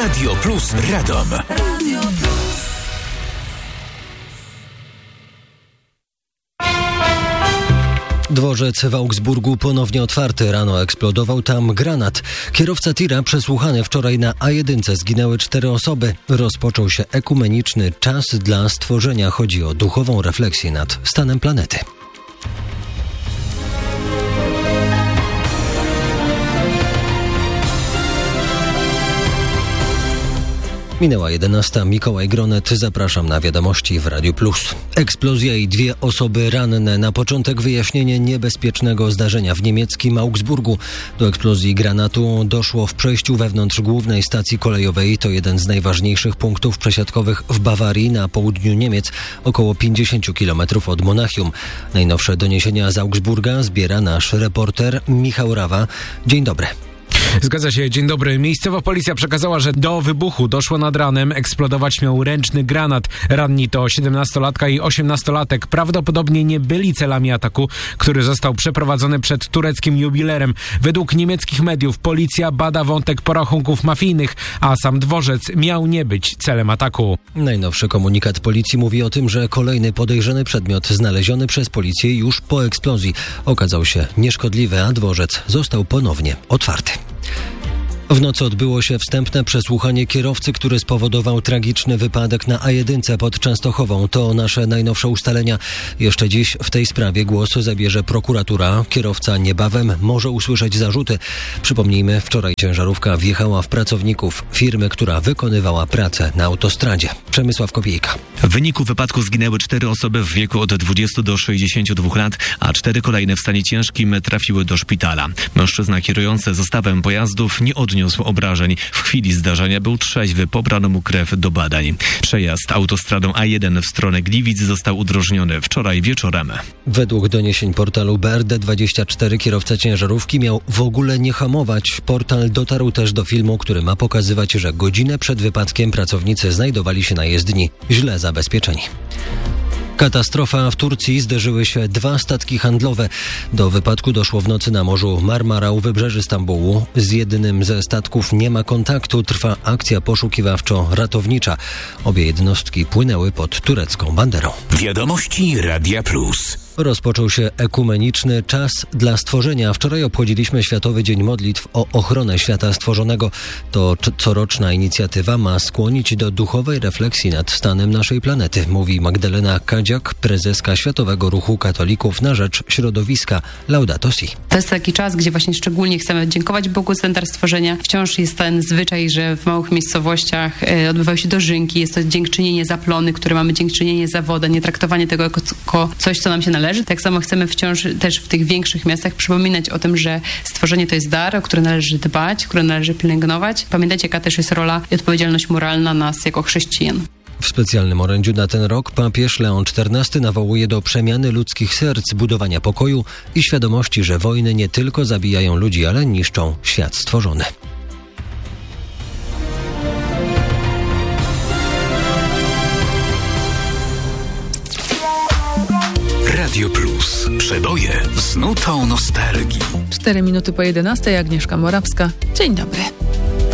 Radio Plus Radom. Radio Plus. Dworzec w Augsburgu ponownie otwarty. Rano eksplodował tam granat. Kierowca tira przesłuchany wczoraj na A1. Zginęły 4 osoby. Rozpoczął się ekumeniczny czas dla stworzenia. Chodzi o duchową refleksję nad stanem planety. Minęła 11. Mikołaj Gronet. Zapraszam na wiadomości w Radiu Plus. Eksplozja i 2 osoby ranne. Na początek wyjaśnienie niebezpiecznego zdarzenia w niemieckim Augsburgu. Do eksplozji granatu doszło w przejściu wewnątrz głównej stacji kolejowej. To jeden z najważniejszych punktów przesiadkowych w Bawarii na południu Niemiec, około 50 km od Monachium. Najnowsze doniesienia z Augsburga zbiera nasz reporter Michał Rawa. Dzień dobry. Zgadza się, dzień dobry. Miejscowa policja przekazała, że do wybuchu doszło nad ranem. Eksplodować miał ręczny granat. Ranni to 17-latka i 18-latek. Prawdopodobnie nie byli celami ataku, który został przeprowadzony przed tureckim jubilerem. Według niemieckich mediów policja bada wątek porachunków mafijnych, a sam dworzec miał nie być celem ataku. Najnowszy komunikat policji mówi o tym, że kolejny podejrzany przedmiot znaleziony przez policję już po eksplozji okazał się nieszkodliwy, a dworzec został ponownie otwarty. W nocy odbyło się wstępne przesłuchanie kierowcy, który spowodował tragiczny wypadek na A1 pod Częstochową. To nasze najnowsze ustalenia. Jeszcze dziś w tej sprawie głos zabierze prokuratura. Kierowca niebawem może usłyszeć zarzuty. Przypomnijmy, wczoraj ciężarówka wjechała w pracowników firmy, która wykonywała pracę na autostradzie. Przemysław Kopiejka. W wyniku wypadku zginęły 4 osoby w wieku od 20 do 62 lat, a 4 kolejne w stanie ciężkim trafiły do szpitala. Mężczyzna kierujący zestawem pojazdów nie odniósł obrażeń. W chwili zdarzenia był trzeźwy, pobrano mu krew do badań. Przejazd autostradą A1 w stronę Gliwic został udrożniony wczoraj wieczorem. Według doniesień portalu BRD24 kierowca ciężarówki miał w ogóle nie hamować. Portal dotarł też do filmu, który ma pokazywać, że godzinę przed wypadkiem pracownicy znajdowali się na jezdni źle zabezpieczeni. Katastrofa w Turcji. Zderzyły się 2 statki handlowe. Do wypadku doszło w nocy na Morzu Marmara u wybrzeży Stambułu. Z jednym ze statków nie ma kontaktu. Trwa akcja poszukiwawczo-ratownicza. Obie jednostki płynęły pod turecką banderą. Wiadomości Radia Plus. Rozpoczął się ekumeniczny czas dla stworzenia. Wczoraj obchodziliśmy Światowy Dzień Modlitw o ochronę świata stworzonego. To coroczna inicjatywa ma skłonić do duchowej refleksji nad stanem naszej planety, mówi Magdalena Kadziak, prezeska Światowego Ruchu Katolików na rzecz środowiska Laudato Si. To jest taki czas, gdzie właśnie szczególnie chcemy dziękować Bogu za ten dar stworzenia. Wciąż jest ten zwyczaj, że w małych miejscowościach odbywają się dożynki. Jest to dziękczynienie za plony, które mamy dziękczynienie za wodę, nie traktowanie tego jako coś, co nam się należy. Tak samo chcemy wciąż też w tych większych miastach przypominać o tym, że stworzenie to jest dar, o który należy dbać, który należy pielęgnować. Pamiętajcie, jaka też jest rola i odpowiedzialność moralna nas jako chrześcijan. W specjalnym orędziu na ten rok papież Leon XIV nawołuje do przemiany ludzkich serc, budowania pokoju i świadomości, że wojny nie tylko zabijają ludzi, ale niszczą świat stworzony. Radio Plus. Przeboje z nutą nostalgii. 4 minuty po 11. Agnieszka Morawska. Dzień dobry.